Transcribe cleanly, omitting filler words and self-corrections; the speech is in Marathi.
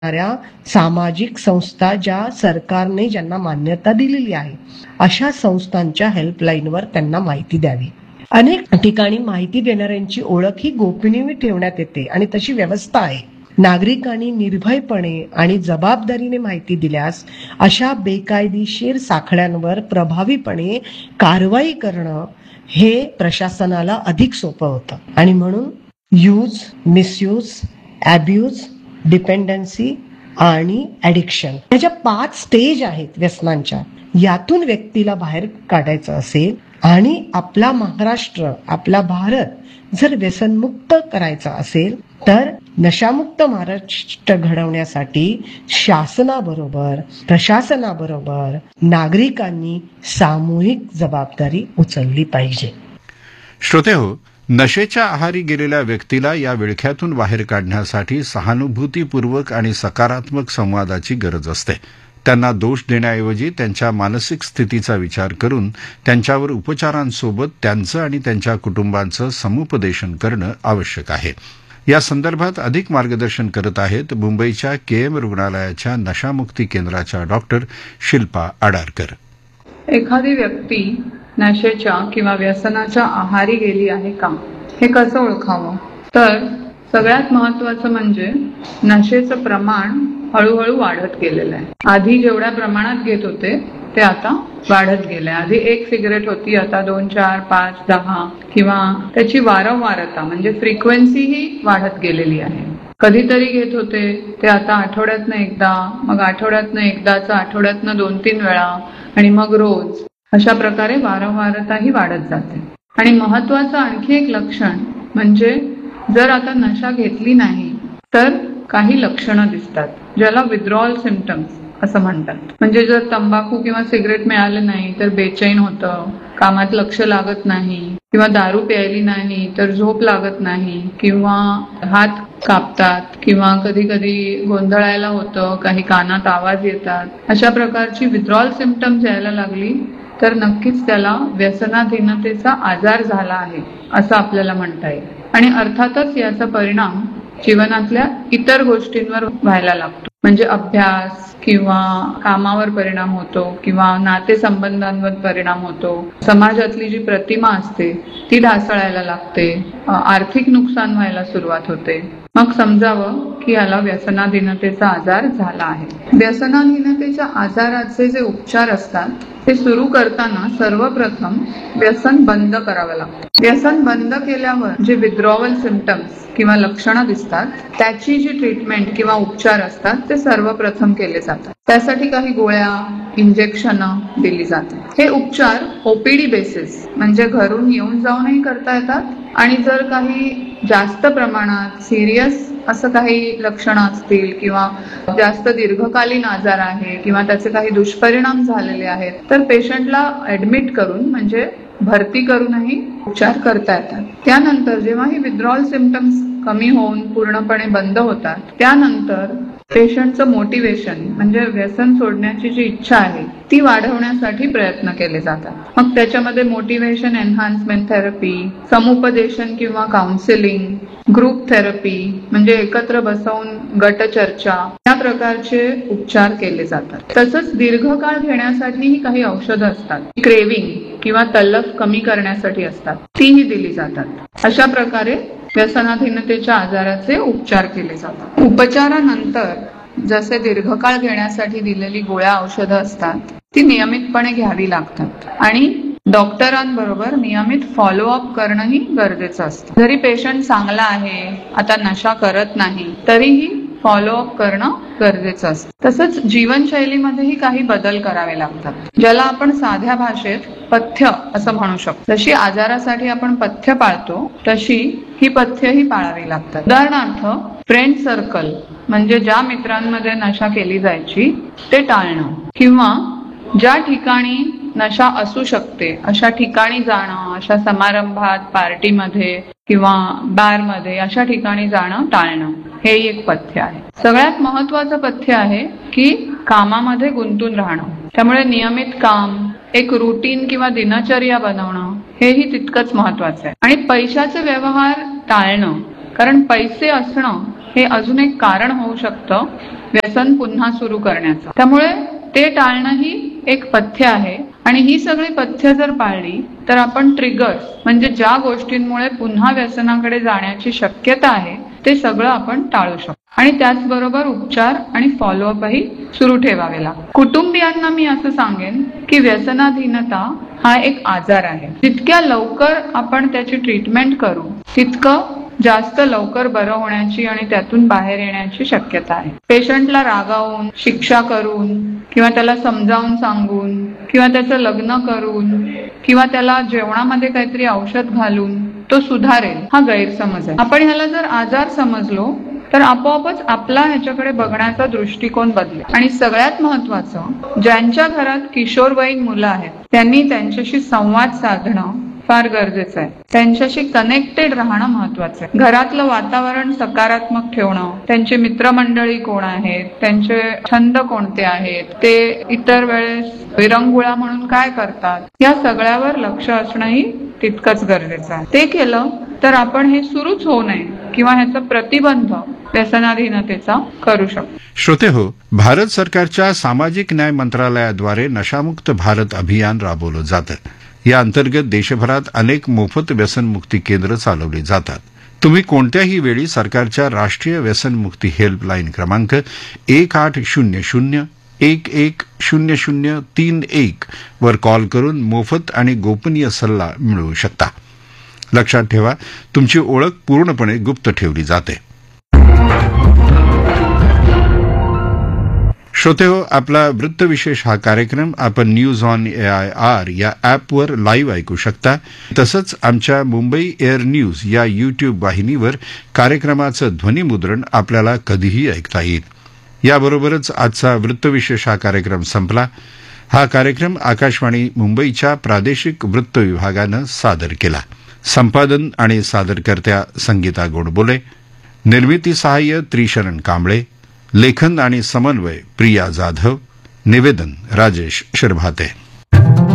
करणाऱ्या सामाजिक संस्था ज्या सरकारने ज्यांना मान्यता दिलेली आहे अशा संस्थांच्या हेल्पलाईनवर त्यांना माहिती द्यावी. अनेक ठिकाणी माहिती देणाऱ्यांची ओळख ही गोपनीय ठेवण्यात येते आणि तशी व्यवस्था आहे. नागरिकांनी निर्भयपणे आणि जबाबदारीने माहिती दिल्यास अशा बेकायदेशीर साखळ्यांवर प्रभावीपणे कारवाई करणं हे प्रशासनाला अधिक सोपं होतं. आणि म्हणून यूज, मिसयूज, ॲब्यूज, डिपेंडन्सी आणि ॲडिक्शन याच्या 5 स्टेज आहेत व्यसनांच्या. यातून व्यक्तीला बाहेर काढायचं असेल आणि आपला महाराष्ट्र, आपला भारत जर व्यसनमुक्त करायचा असेल तर नशामुक्त महाराष्ट्र घडवण्यासाठी शासनाबरोबर, प्रशासनाबरोबर नागरिकांनी सामूहिक जबाबदारी उचलली पाहिजे. श्रोतेहो, नशेच्या आहारी गेलेल्या व्यक्तीला या विळख्यातून बाहेर काढण्यासाठी सहानुभूतीपूर्वक आणि सकारात्मक संवादाची गरज असते. त्यांना दोष देण्याऐवजी त्यांच्या मानसिक स्थितीचा विचार करून त्यांच्यावर उपचारांसोबत त्यांचं आणि त्यांच्या कुटुंबाचं समुपदेशन करणं आवश्यक आहे. या संदर्भात अधिक मार्गदर्शन करत आहेत मुंबईच्या केएम रुग्णालयाच्या नशामुक्ती केंद्राच्या डॉक्टर शिल्पा आडारकर. एखादी व्यक्ती नशेच्या किंवा व्यसनाच्या आहारी गेली आहे का, हे कसं ओळखावं? तर सगळ्यात महत्वाचं म्हणजे नशेचं प्रमाण हळूहळू वाढत गेलेलं आहे. आधी जेवढ्या प्रमाणात घेत होते ते आता वाढत गेलंय. आधी 1 सिगरेट होती, आता 2, 4, 5, 10 किंवा त्याची वारंवारता म्हणजे फ्रिक्वेन्सी ही वाढत गेलेली आहे. कधीतरी घेत होते ते आता आठवड्यातनं एकदा, मग आठवड्यातनं एकदाचं आठवड्यातनं 2-3 वेळा आणि मग रोज, अशा प्रकारे वारंवारता ही वाढत जाते. आणि महत्वाचं आणखी एक लक्षण म्हणजे जर आता नशा घेतली नाही तर काही लक्षणं दिसतात ज्याला विथड्रॉल सिम्पटम्स असं म्हणतात. म्हणजे जर तंबाखू किंवा सिगरेट मिळाले नाही तर बेचैन होतं, कामात लक्ष लागत नाही, किंवा दारू प्यायली नाही तर झोप लागत नाही, किंवा हात कापतात, किंवा कधी कधी गोंधळायला होतं, काही कानात आवाज येतात. अशा प्रकारची विथड्रॉल सिम्पटम्स यायला लागली तर नक्कीच त्याला व्यसनाधीनतेचा आजार झाला आहे असं आपल्याला म्हणता येईल. आणि अर्थातच याचा परिणाम जीवनातल्या इतर गोष्टींवर व्हायला लागतो. म्हणजे अभ्यास किंवा कामावर परिणाम होतो, किंवा नातेसंबंधांवर परिणाम होतो, समाजातली जी प्रतिमा असते ती ढासळायला लागते, आर्थिक नुकसान व्हायला सुरुवात होते. मग समजावं की याला व्यसनाधीनतेचा आजार झाला आहे. व्यसनाधीनतेच्या आजाराचे जे उपचार असतात ते सुरू करताना सर्वप्रथम व्यसन बंद करावं लागतं. व्यसन बंद केल्यावर जे विथड्रॉवल सिम्पटम्स किंवा लक्षणं दिसतात त्याची जी ट्रीटमेंट किंवा उपचार असतात ते सर्वप्रथम केले जातात. त्यासाठी काही गोळ्या, इंजेक्शनं दिली जातात. हे उपचार ओपीडी बेसिस म्हणजे घरून येऊन जाऊनही करता येतात, आणि जर काही जास्त प्रमाणात सिरियस असं काही लक्षणं असतील किंवा जास्त दीर्घकालीन आजार आहे किंवा त्याचे काही दुष्परिणाम झालेले आहेत तर पेशंटला ऍडमिट करून म्हणजे भरती करूनही उपचार करता येतात. त्यानंतर जेव्हा ही विथड्रॉल सिम्पटम्स कमी होऊन पूर्णपणे बंद होतात त्यानंतर पेशंटचं मोटिवेशन म्हणजे व्यसन सोडण्याची जी इच्छा आहे ती वाढवण्यासाठी प्रयत्न केले जातात. मग त्याच्यामध्ये मोटिवेशन एन्हान्समेंट थेरपी, समुपदेशन किंवा काउन्सिलिंग, ग्रुप थेरपी म्हणजे एकत्र बसवून गट चर्चा या प्रकारचे उपचार केले जातात. तसंच दीर्घकाळ घेण्यासाठीही काही औषधं असतात, क्रेविंग किंवा तलफ कमी करण्यासाठी असतात, तीही दिली जातात. अशा प्रकारे व्यसनाधीनतेच्या आजाराचे उपचार केले जातात. उपचारानंतर जसे दीर्घकाळ घेण्यासाठी दिलेली गोळ्या औषधं असतात ती नियमितपणे घ्यावी लागतात, आणि डॉक्टरांबरोबर नियमित फॉलोअप करणंही गरजेचं असतं. जरी पेशंट चांगला आहे, आता नशा करत नाही, तरीही फॉलोअप करणं गरजेचं असतं. तसंच जीवनशैलीमध्येही काही बदल करावे लागतात, ज्याला आपण साध्या भाषेत पथ्य असं म्हणू शकतो. जशी आजारासाठी आपण पथ्य पाळतो तशी ही पथ्यही पाळावी लागतात. उदाहरणार्थ फ्रेंड सर्कल म्हणजे ज्या मित्रांमध्ये नशा केली जायची ते टाळणं, किंवा ज्या ठिकाणी नशा असू शकते अशा ठिकाणी जाणं, अशा समारंभात, पार्टीमध्ये किंवा बारमध्ये अशा ठिकाणी जाणं टाळणं, हे एक पथ्य आहे. सगळ्यात महत्वाचं पथ्य आहे की कामामध्ये गुंतून राहणं. त्यामुळे नियमित काम, एक रुटीन किंवा दिनचर्या बनवणं हेही तितकंच महत्वाचं आहे. आणि पैशाचे व्यवहार टाळणं, कारण पैसे असणं हे अजून एक कारण होऊ शकतं व्यसन पुन्हा सुरू करण्याचं. त्यामुळे ते टाळणं ही एक पथ्य आहे आणि ही सगळी पथ्य जर पाळली तर आपण ट्रिगर्स म्हणजे ज्या गोष्टींमुळे पुन्हा व्यसनाकडे जाण्याची शक्यता आहे ते सगळं आपण टाळू शकतो. आणि त्याचबरोबर उपचार आणि फॉलोअपही सुरू ठेवावे लागतात. कुटुंबियांना मी असं सांगेन की व्यसनाधीनता हा एक आजार आहे. जितक्या लवकर आपण त्याची ट्रीटमेंट करू तितकं जास्त लवकर बरं होण्याची आणि त्यातून बाहेर येण्याची शक्यता आहे. पेशंटला रागावून, शिक्षा करून किंवा त्याला समजावून सांगून किंवा त्याचं लग्न करून किंवा त्याला जेवणामध्ये काहीतरी औषध घालून तो सुधारेल हा गैरसमज आहे. आपण ह्याला जर आजार समजलो तर आपोआपच आपला ह्याच्याकडे बघण्याचा दृष्टिकोन बदलेल. आणि सगळ्यात महत्वाचं, ज्यांच्या घरात किशोरवयीन मुलं आहेत त्यांनी त्यांच्याशी संवाद साधणं फार गरजेचं आहे. त्यांच्याशी कनेक्टेड राहणं महत्वाचं आहे. घरातलं वातावरण सकारात्मक ठेवणं, त्यांचे मित्रमंडळी कोण आहेत, त्यांचे छंद कोणते आहेत, ते इतर वेळेस विरंगुळा म्हणून काय करतात, या सगळ्यावर लक्ष असणंही तितकंच गरजेचं आहे. ते केलं तर आपण हे सुरूच होऊ नये किंवा ह्याचा प्रतिबंध व्यसनाधीनतेचा करू शकतो. श्रोते हो, भारत सरकारच्या सामाजिक न्याय मंत्रालयाद्वारे नशामुक्त भारत अभियान राबवलं जातं. या अंतर्गत देशभरात अनेक मोफत व्यसनमुक्ती केंद्र चालवली जातात. तुम्ही कोणत्याही वेळी सरकारच्या राष्ट्रीय व्यसनमुक्ती हेल्पलाईन क्रमांक 1800-110031 वर कॉल करून मोफत आणि गोपनीय सल्ला मिळवू शकता. लक्षात ठेवा, तुमची ओळख पूर्णपणे गुप्त ठेवली जाते. श्रोते हो, आपला वृत्तविशेष हा कार्यक्रम आपण न्यूज ऑन AIR या ॲपवर लाईव्ह ऐकू शकता. तसंच आमच्या मुंबई एअर न्यूज या यूट्यूब वाहिनीवर कार्यक्रमाचं ध्वनिमुद्रण आपल्याला कधीही ऐकता येईल. याबरोबरच आजचा वृत्तविशेष हा कार्यक्रम संपला. हा कार्यक्रम आकाशवाणी मुंबईच्या प्रादेशिक वृत्त विभागानं सादर केला. संपादन आणि सादरकर्त्या संगीता गोडबोले, निर्मिती सहाय्य त्रिशरण कांबळे, लेखन आणि समन्वय प्रिया जाधव, निवेदन राजेश शिरभाते.